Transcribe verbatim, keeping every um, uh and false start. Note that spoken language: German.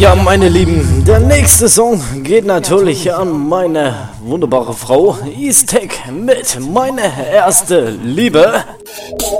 Ja, meine Lieben, der nächste Song geht natürlich an meine wunderbare Frau Eastek mit Meine erste Liebe.